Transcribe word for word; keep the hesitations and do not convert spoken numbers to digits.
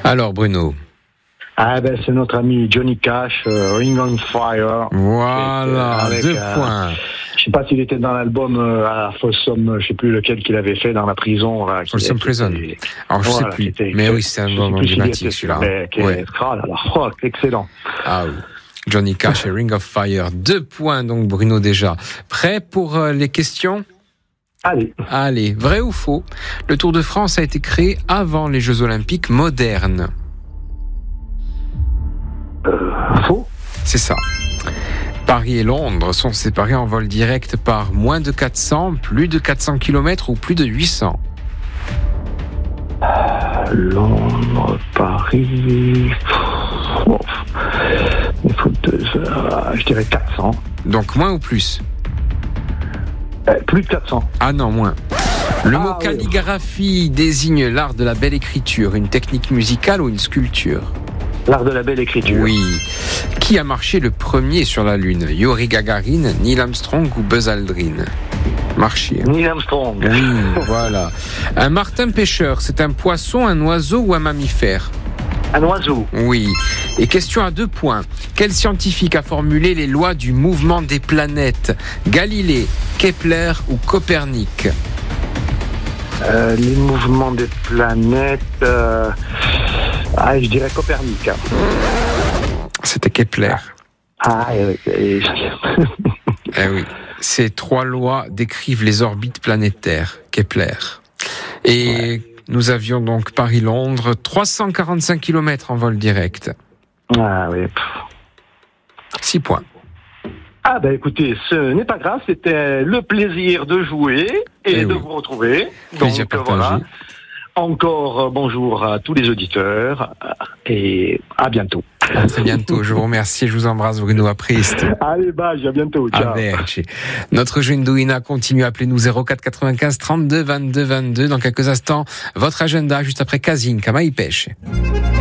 Alors Bruno. Ah ben c'est notre ami Johnny Cash, euh, Ring on Fire. Voilà, avec, deux euh, points. Je sais pas s'il était dans l'album euh, à Folsom, je sais plus lequel qu'il avait fait dans la prison. Là, Folsom Prison. Alors je voilà, sais plus, était, mais oui c'est un album emblématique celui-là. Mais, ouais. Oh là là, oh, excellent. Ah oui. Johnny Cash et Ring of Fire. Deux points donc Bruno déjà. Prêt pour euh, les questions ? Allez. Allez, vrai ou faux ? Le Tour de France a été créé avant les Jeux Olympiques modernes. Euh, faux. C'est ça. Paris et Londres sont séparés en vol direct par moins de quatre cents, plus de quatre cents kilomètres ou plus de huit cents. Euh, Londres, Paris... Oh. Il faut deux heures, je dirais quatre cents. Donc moins ou plus ? euh, Plus de quatre cents. Ah non, moins. Le ah, mot calligraphie oui. désigne l'art de la belle écriture, une technique musicale ou une sculpture ? L'art de la belle écriture. Oui. Qui a marché le premier sur la Lune ? Yuri Gagarin, Neil Armstrong ou Buzz Aldrin ? Marché. Neil Armstrong. Oui, voilà. Un martin pêcheur, c'est un poisson, un oiseau ou un mammifère ? Un oiseau. Oui. Et question à deux points. Quel scientifique a formulé les lois du mouvement des planètes ? Galilée, Kepler ou Copernic ? euh, Les mouvements des planètes... Euh... Ah, je dirais Copernic. C'était Kepler. Ah, et, et... eh oui. Ces trois lois décrivent les orbites planétaires. Kepler. Et... Ouais. Nous avions donc Paris-Londres, trois cent quarante-cinq kilomètres en vol direct. Ah oui. Six points. Ah ben écoutez, ce n'est pas grave, c'était le plaisir de jouer et, et de oui. vous retrouver. Plaisir donc voilà. Encore bonjour à tous les auditeurs et à bientôt. À très bientôt. Je vous remercie. Je vous embrasse, Bruno Aprist. Allez, bye, à bientôt. Ciao. Arrivederci. Notre jeu Indouina continue. Appelez-nous zéro quatre quatre-vingt-quinze trente-deux vingt-deux vingt-deux. Dans quelques instants, votre agenda juste après Kazin, Kamaï Pêche.